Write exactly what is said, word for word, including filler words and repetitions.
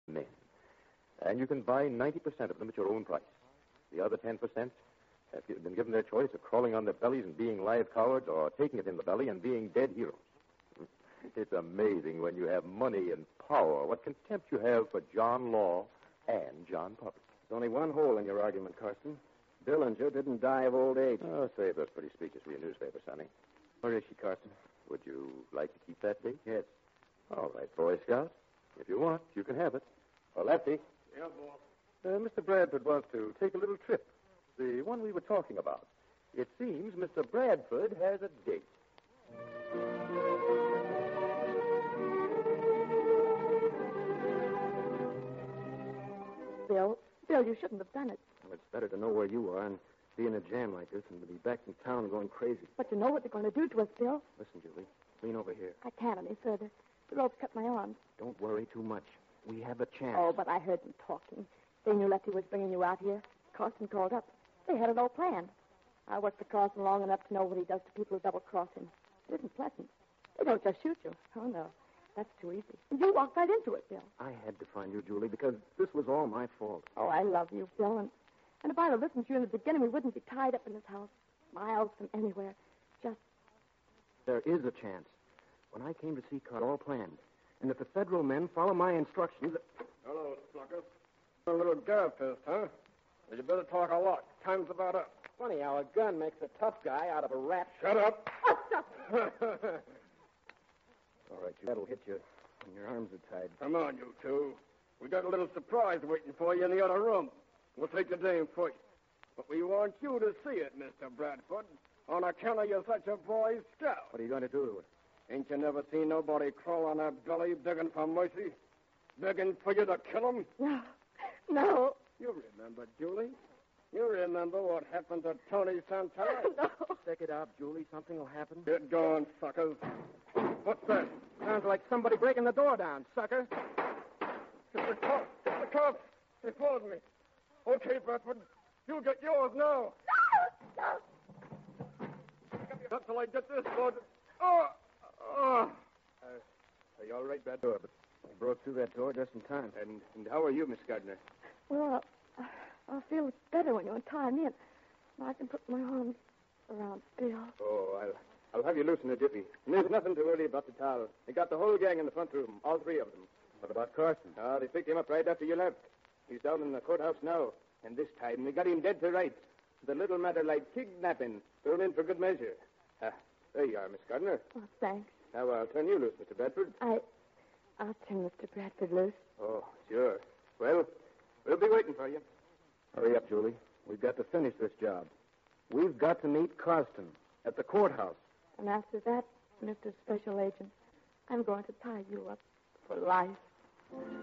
men. And you can buy ninety percent of them at your own price. The other ten percent, if you've been given their choice of crawling on their bellies and being live cowards or taking it in the belly and being dead heroes. It's amazing when you have money and power what contempt you have for John Law and John Public. There's only one hole in your argument, Carson. Billinger didn't die of old age. Oh, save those pretty speeches for your newspaper, Sonny. Where is she, Carson? Would you like to keep that date? Yes. All right, Boy Scout. If you want, you can have it. Or Lefty. Yeah, boss. Uh, Mister Bradford wants to take a little trip. The one we were talking about. It seems Mister Bradford has a date. Bill, Bill, you shouldn't have done it. Well, it's better to know where you are and be in a jam like this than to be back in town going crazy. But you know what they're going to do to us, Bill. Listen, Julie, lean over here. I can't any further. The rope's cut my arms. Don't worry too much. We have a chance. Oh, but I heard them talking. They knew Lefty was bringing you out here. Carson called up. They had it all planned. I worked for Carson long enough to know what he does to people who double-cross him. It isn't pleasant. They don't just shoot you. Oh, no. That's too easy. And you walked right into it, Bill. I had to find you, Julie, because this was all my fault. Oh, I love you, Bill. And, and if I'd have listened to you in the beginning, we wouldn't be tied up in this house. Miles from anywhere. Just... There is a chance. When I came to see Cut, all planned. And if the federal men follow my instructions... Hello, sucker. A little girl fist, huh? Well, you better talk a lot. Time's about up. Funny how a gun makes a tough guy out of a rat. Shut up. Oh, stop. All right, you. That'll hit you when your arms are tied. Come on, you two. We got a little surprise waiting for you in the other room. We'll take the dame first. But we want you to see it, Mister Bradford, on account of you're such a boy scout. What are you going to do to it? Ain't you never seen nobody crawl on their belly begging for mercy? Begging for you to kill 'em? No. No. You remember, Julie? You remember what happened to Tony Santana? No. Stick it out, Julie. Something will happen. Get going, suckers. What's that? Sounds like somebody breaking the door down, sucker. It's the cops. It's the cops. They followed me. Okay, Bradford. You'll get yours now. No. Not till I get this sorted. Oh! Oh! Uh, are you all right, Bradford? But I broke through that door just in time. And, and how are you, Miss Gardner? Well, I, I feel better when you untie me, and I can put my arms around Bill. Oh, I'll, I'll have you loose in a jiffy. And there's nothing too early about the towel. They got the whole gang in the front room, all three of them. What about Carson? Ah, they picked him up right after you left. He's down in the courthouse now. And this time they got him dead to rights. The little matter like kidnapping, thrown in for good measure. Ah, there you are, Miss Gardner. Oh, thanks. Now I'll turn you loose, Mister Bradford. I... I'll turn Mister Bradford loose. Oh, sure. Well, we'll be waiting for you. Hurry up, Julie. We've got to finish this job. We've got to meet Carston at the courthouse. And after that, Mister Special Agent, I'm going to tie you up for life.